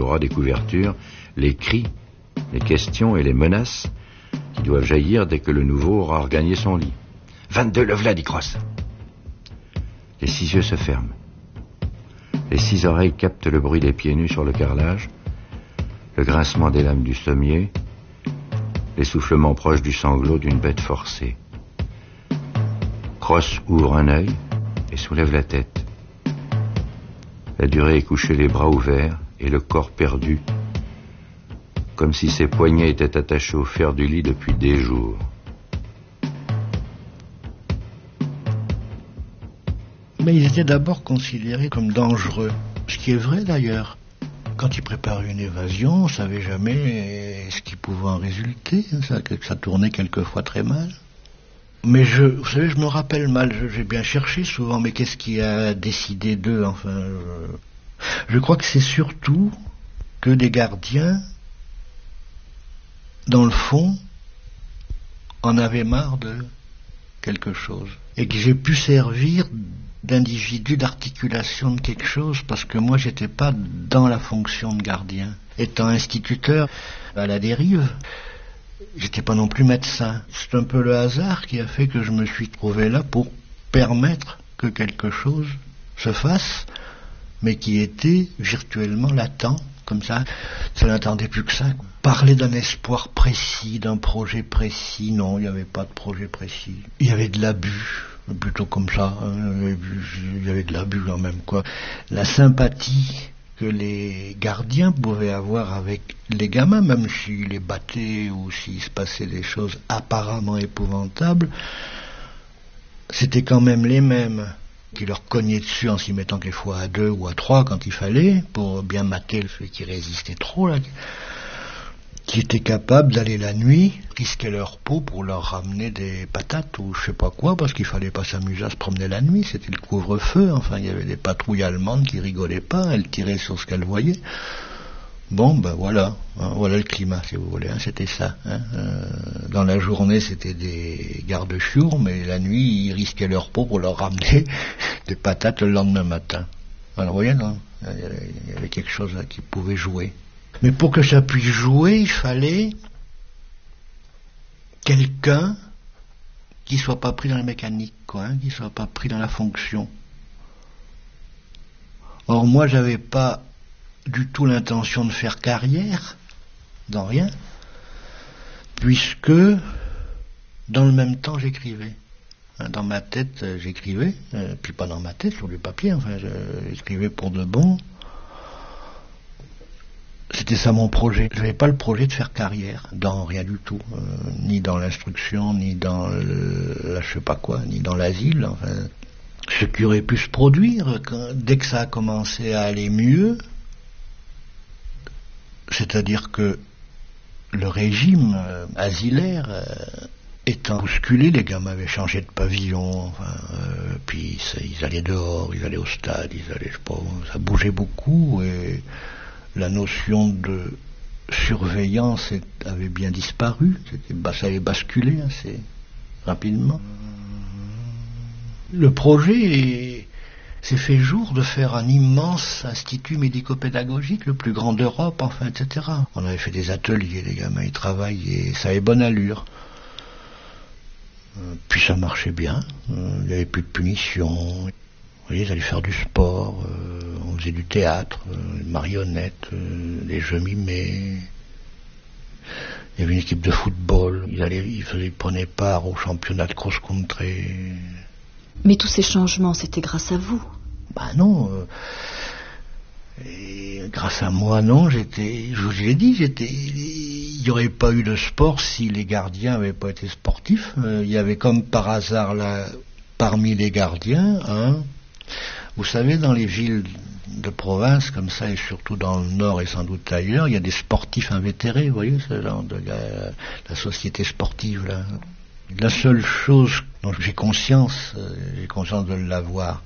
bras des couvertures, les cris, les questions et les menaces qui doivent jaillir dès que le nouveau aura regagné son lit. 22, le v'là, dit Cross. Les 6 yeux se ferment. Les 6 oreilles captent le bruit des pieds nus sur le carrelage, le grincement des lames du sommier, l'essoufflement proche du sanglot d'une bête forcée. Cross ouvre un œil et soulève la tête. La durée est couchée, les bras ouverts et le corps perdu, comme si ses poignets étaient attachés au fer du lit depuis des jours. Mais ils étaient d'abord considérés comme dangereux, ce qui est vrai d'ailleurs. Quand ils préparaient une évasion, on ne savait jamais ce qui pouvait en résulter, ça tournait quelquefois très mal. Mais vous savez, je me rappelle mal, j'ai bien cherché souvent, mais qu'est-ce qui a décidé d'eux, enfin... Je crois que c'est surtout que des gardiens, dans le fond, en avaient marre de quelque chose. Et que j'ai pu servir d'individu, d'articulation de quelque chose, parce que moi, j'étais pas dans la fonction de gardien. Étant instituteur à la dérive, j'étais pas non plus médecin. C'est un peu le hasard qui a fait que je me suis trouvé là pour permettre que quelque chose se fasse, mais qui était virtuellement latent, comme ça. Ça n'attendait plus que ça. Parler d'un espoir précis, d'un projet précis, non, il n'y avait pas de projet précis. Il y avait de l'abus, plutôt comme ça. Il y avait de l'abus quand même, quoi. La sympathie que les gardiens pouvaient avoir avec les gamins, même s'ils les battaient ou s'il se passait des choses apparemment épouvantables, c'était quand même les mêmes qui leur cognaient dessus en s'y mettant quelquefois à 2 ou à 3 quand il fallait, pour bien mater celui qui résistait trop, là, qui étaient capables d'aller la nuit, risquer leur peau pour leur ramener des patates ou je sais pas quoi, parce qu'il fallait pas s'amuser à se promener la nuit, c'était le couvre-feu, enfin il y avait des patrouilles allemandes qui rigolaient pas, elles tiraient sur ce qu'elles voyaient. Bon, ben voilà, hein, voilà le climat si vous voulez, hein, c'était ça. Hein, dans la journée c'était des gardes-chiours, mais la nuit ils risquaient leur peau pour leur ramener des patates le lendemain matin. Alors vous voyez, non, il y avait quelque chose là qui pouvait jouer. Mais pour que ça puisse jouer, il fallait quelqu'un qui soit pas pris dans la mécanique, quoi, hein, qui soit pas pris dans la fonction. Or moi, j'avais pas du tout l'intention de faire carrière dans rien, puisque dans le même temps j'écrivais. Dans ma tête, j'écrivais, puis pas dans ma tête, sur du papier, enfin, j'écrivais pour de bon. C'était ça mon projet. Je n'avais pas le projet de faire carrière, dans rien du tout, ni dans l'instruction, ni dans je sais pas quoi, ni dans l'asile. Enfin, ce qui aurait pu se produire dès que ça a commencé à aller mieux, c'est-à-dire que le régime asilaire étant bousculé, les gamins avaient changé de pavillon, enfin, puis ils allaient dehors, ils allaient au stade, ils allaient, je sais pas, ça bougeait beaucoup et la notion de surveillance avait bien disparu, ça avait basculé assez rapidement. Le projet s'est fait jour de faire un immense institut médico-pédagogique, le plus grand d'Europe, enfin, etc. On avait fait des ateliers, les gamins y travaillaient, ça avait bonne allure. Puis ça marchait bien, il n'y avait plus de punition. Vous voyez, ils allaient faire du sport, on faisait du théâtre, des marionnettes, des jeux mimés. Il y avait une équipe de football, ils prenaient part au championnat de cross-country. Mais tous ces changements, c'était grâce à vous? Bah non, grâce à moi, non, je vous l'ai dit, il n'y aurait pas eu de sport si les gardiens n'avaient pas été sportifs. Il y avait comme par hasard là, parmi les gardiens, hein, vous savez, dans les villes de province comme ça, et surtout dans le nord et sans doute ailleurs, il y a des sportifs invétérés, vous voyez, ce genre de la société sportive là. La seule chose dont j'ai conscience de l'avoir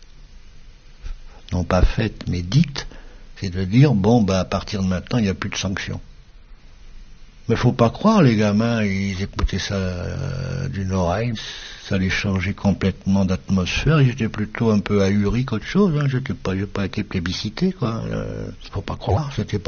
non pas faite mais dite, c'est de dire bon bah à partir de maintenant il n'y a plus de sanctions. Mais faut pas croire, les gamins ils écoutaient ça d'une oreille, ça les changeait complètement d'atmosphère, ils étaient plutôt un peu ahuris qu'autre chose, hein. J'ai pas été plébiscité quoi. Faut pas croire, c'était pas